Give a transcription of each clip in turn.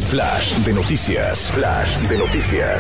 Flash de noticias. Flash de noticias.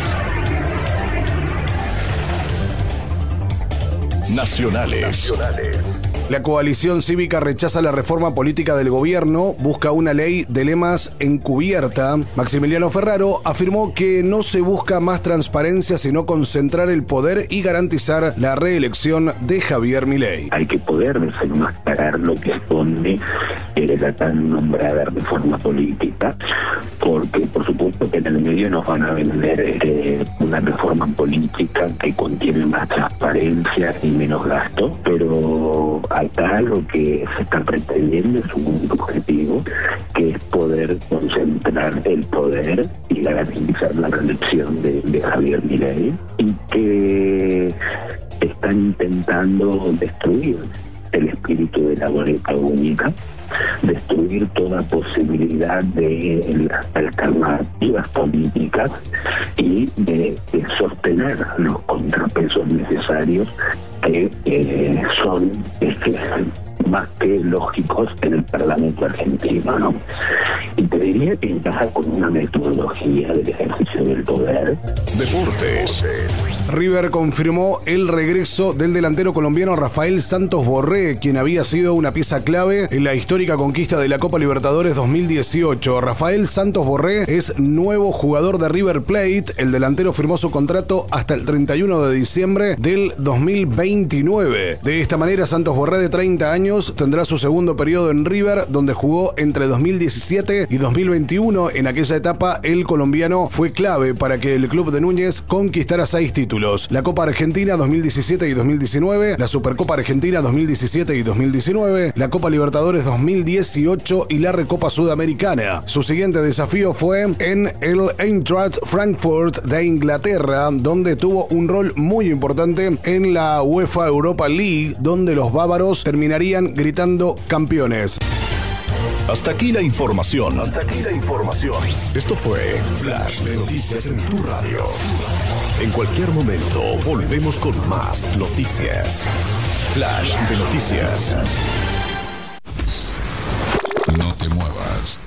Nacionales. La coalición cívica rechaza la reforma política del gobierno, busca una ley de lemas encubierta. Maximiliano Ferraro afirmó que no se busca más transparencia, sino concentrar el poder y garantizar la reelección de Javier Milei. Hay que poder desenmascarar lo que esconde la tan nombrada reforma política, porque por supuesto que en el medio nos van a vender una reforma política que contiene más transparencia y menos gasto, pero acá lo que se está pretendiendo es un único objetivo, que es poder concentrar el poder y garantizar la reelección de Javier Milei, y que están intentando destruir el espíritu de la boleta única, destruir toda posibilidad de las alternativas políticas y de sostener los contrapesos necesarios que son más que lógicos en el Parlamento argentino, ¿no? Y te diría que encaja con una metodología del ejercicio del poder. Deportes. River confirmó el regreso del delantero colombiano Rafael Santos Borré, quien había sido una pieza clave en la histórica conquista de la Copa Libertadores 2018. Rafael Santos Borré es nuevo jugador de River Plate. El delantero firmó su contrato hasta el 31 de diciembre del 2029. De esta manera, Santos Borré, de 30 años, tendrá su segundo periodo en River, donde jugó entre 2017 y 2021. En aquella etapa, el colombiano fue clave para que el club de Núñez conquistara 6 títulos: la Copa Argentina 2017 y 2019, la Supercopa Argentina 2017 y 2019, la Copa Libertadores 2018 y la Recopa Sudamericana. Su siguiente desafío fue en el Eintracht Frankfurt de Inglaterra, donde tuvo un rol muy importante en la UEFA Europa League, donde los bávaros terminarían gritando campeones. Hasta aquí la información. Esto fue Flash de Noticias en tu radio. En cualquier momento volvemos con más noticias. Flash de Noticias. No te muevas.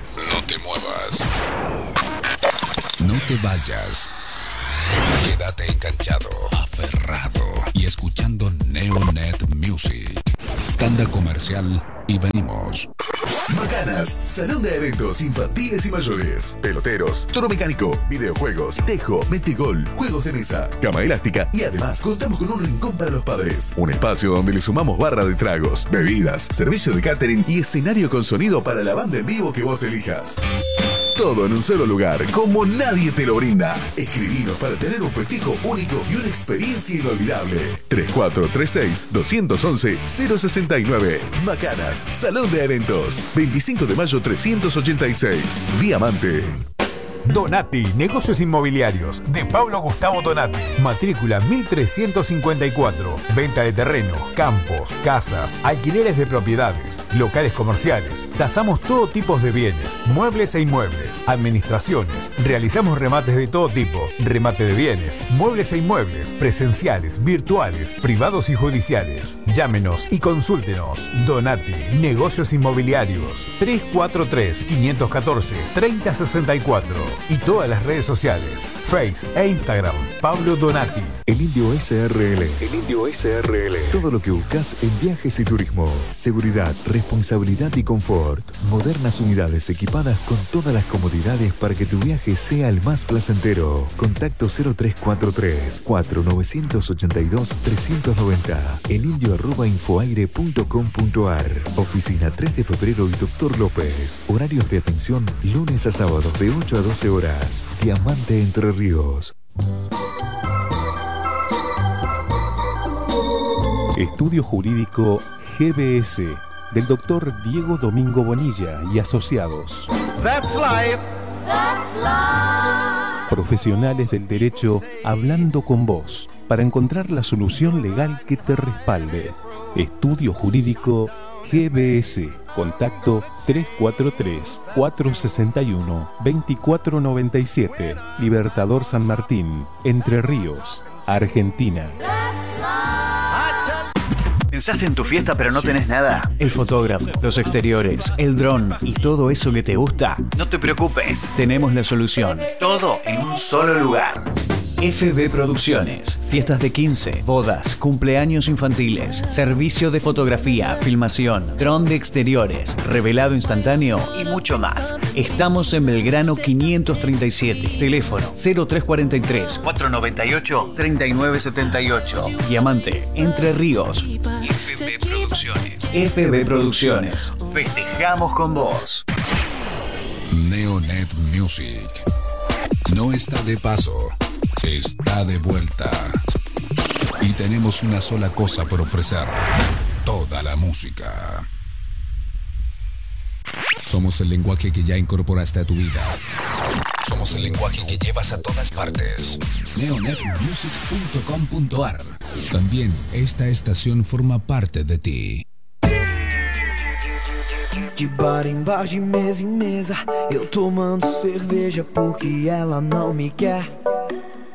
No te vayas. Quédate enganchado, aferrado y escuchando Neonet Music. Tanda comercial y venimos. Macanas, salón de eventos infantiles y mayores, peloteros, toro mecánico, videojuegos, tejo, metegol, juegos de mesa, cama elástica y además contamos con un rincón para los padres. Un espacio donde le sumamos barra de tragos, bebidas, servicio de catering y escenario con sonido para la banda en vivo que vos elijas. Todo en un solo lugar, como nadie te lo brinda. Escribinos para tener un festejo único y una experiencia inolvidable. 3436-211-069. Macanas, Salón de Eventos. 25 de mayo 386. Diamante. Donati, negocios inmobiliarios, de Pablo Gustavo Donati. Matrícula 1354. Venta de terreno, campos, casas, alquileres de propiedades, locales comerciales. Tasamos todo tipo de bienes, muebles e inmuebles, administraciones. Realizamos remates de todo tipo, remate de bienes, muebles e inmuebles, presenciales, virtuales, privados y judiciales. Llámenos y consúltenos. Donati, negocios inmobiliarios. 343-514-3064. Y todas las redes sociales, Face e Instagram, Pablo Donati. El Indio SRL. Todo lo que buscas en viajes y turismo. Seguridad, responsabilidad y confort. Modernas unidades equipadas con todas las comodidades para que tu viaje sea el más placentero. Contacto 0343-4982-390. elindio@infoaire.com.ar. Oficina 3 de febrero y Dr. López. Horarios de atención lunes a sábados de 8 a 12 horas. Diamante Entre Ríos. Estudio Jurídico GBS del Dr. Diego Domingo Bonilla y asociados. That's life. Profesionales del derecho hablando con vos para encontrar la solución legal que te respalde. Estudio Jurídico GBS. Contacto 343-461-2497. Libertador San Martín, Entre Ríos, Argentina. ¿Pensaste en tu fiesta pero no tenés nada? ¿El fotógrafo, los exteriores, el dron y todo eso que te gusta? No te preocupes, tenemos la solución. Todo en un solo lugar. FB Producciones, fiestas de 15, bodas, cumpleaños infantiles, servicio de fotografía, filmación, dron de exteriores, revelado instantáneo y mucho más. Estamos en Belgrano 537, teléfono 0343 498 3978. Diamante, Entre Ríos. FB Producciones. FB Producciones. Festejamos con vos. Neonet Music. No está de paso. Está de vuelta. Y tenemos una sola cosa por ofrecer: toda la música. Somos el lenguaje que ya incorporaste a tu vida. Somos el lenguaje que llevas a todas partes. Neonetmusic.com.ar. También esta estación forma parte de ti. De bar em bar, de mesa em mesa, eu tomando cerveja porque ela não me quer.